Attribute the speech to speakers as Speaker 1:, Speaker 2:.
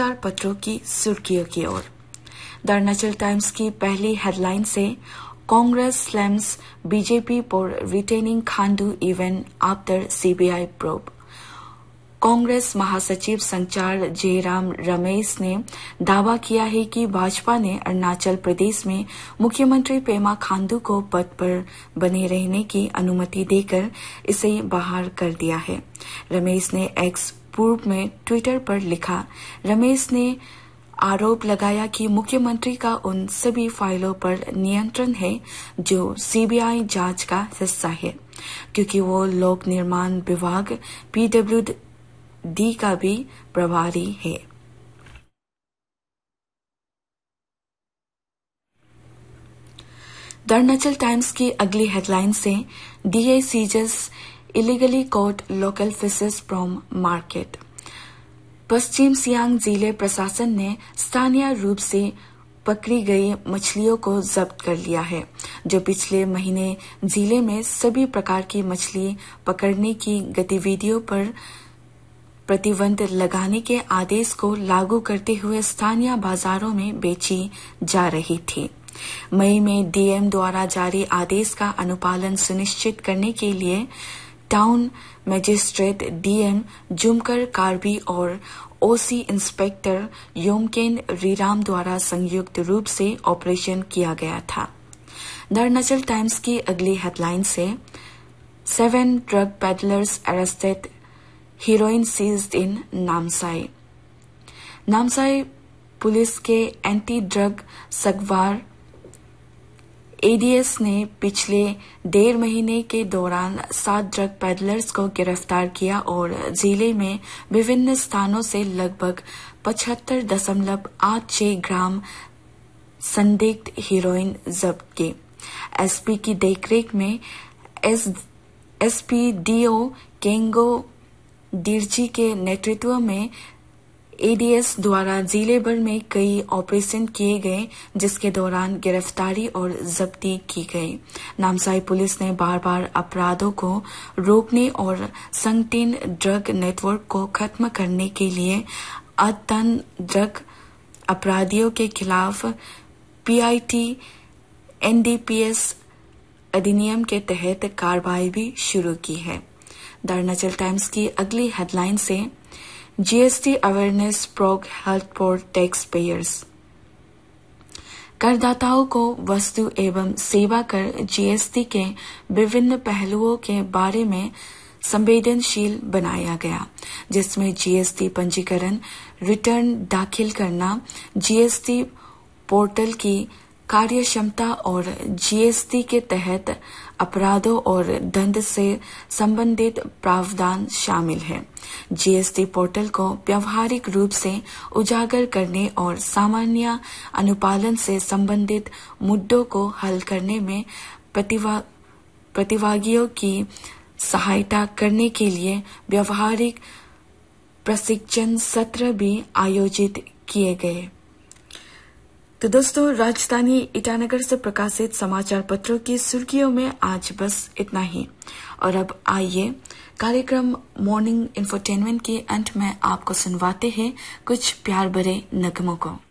Speaker 1: समाचार पत्रों की सुर्खियों की ओर। द अरुणाचल टाइम्स की पहली हेडलाइन से Congress slams BJP for retaining Khandu even after CBI probe. Congress महासचिव संचार जयराम रमेश ने दावा किया है कि भाजपा ने अरुणाचल प्रदेश में मुख्यमंत्री पेमा खांडू को पद पर बने रहने की अनुमति देकर इसे बाहर कर दिया है। रमेश ने एक्स पूर्व में ट्विटर पर लिखा। रमेश ने आरोप लगाया कि मुख्यमंत्री का उन सभी फाइलों पर नियंत्रण है जो सीबीआई जांच का हिस्सा है, क्योंकि वो लोक निर्माण विभाग PWD का भी प्रभारी है। द अरुणाचल टाइम्स की अगली हेडलाइन से DA ceases illegally caught local fishes from market। पश्चिम सियांग जिले प्रशासन ने स्थानीय रूप से पकड़ी गई मछलियों को जब्त कर लिया है, जो पिछले महीने जिले में सभी प्रकार की मछली पकड़ने की गतिविधियों पर प्रतिबंध लगाने के आदेश को लागू करते हुए स्थानीय बाजारों में बेची जा रही थी। मई में DM द्वारा जारी आदेश का अनुपालन सुनिश्चित करने के लिए टाउन मजिस्ट्रेट DM जुमकर कार्बी और OC इंस्पेक्टर योमकेन रीराम द्वारा संयुक्त रूप से ऑपरेशन किया गया था। द अरुणाचल टाइम्स की अगली हेडलाइन से 7 drug peddlers arrested, heroine seized इन नामसाई। नामसाई पुलिस के एंटी ड्रग सगवार ADS ने पिछले 1.5 महीने के दौरान 7 ड्रग पेडलर्स को गिरफ्तार किया और जिले में विभिन्न स्थानों से लगभग 75.86 ग्राम संदिग्ध हीरोइन जब्त की। SP की देखरेख में SPDO केंगो दिर्जी के नेतृत्व में ADS द्वारा जिले भर में कई ऑपरेशन किए गए, जिसके दौरान गिरफ्तारी और जब्ती की गई। नामसाई पुलिस ने बार बार अपराधों को रोकने और संगठित ड्रग नेटवर्क को खत्म करने के लिए अद्यतन ड्रग अपराधियों के खिलाफ PIT NDPS अधिनियम के तहत कार्रवाई भी शुरू की है। द अरुणाचल टाइम्स की अगली हेडलाइन से GST awareness प्रोग health for tax payers. करदाताओं को वस्तु एवं सेवा कर GST के विभिन्न पहलुओं के बारे में संवेदनशील बनाया गया, जिसमें GST पंजीकरण, रिटर्न दाखिल करना, GST पोर्टल की कार्यक्षमता और GST के तहत अपराधों और दंड से संबंधित प्रावधान शामिल है। GST पोर्टल को व्यावहारिक रूप से उजागर करने और सामान्य अनुपालन से संबंधित मुद्दों को हल करने में प्रतिभागियों की सहायता करने के लिए व्यावहारिक प्रशिक्षण सत्र भी आयोजित किए गए। तो दोस्तों, राजधानी ईटानगर से प्रकाशित समाचार पत्रों की सुर्खियों में आज बस इतना ही। और अब आइए कार्यक्रम मॉर्निंग इंफोटेनमेंट के अंत में आपको सुनवाते हैं कुछ प्यार भरे नगमों को।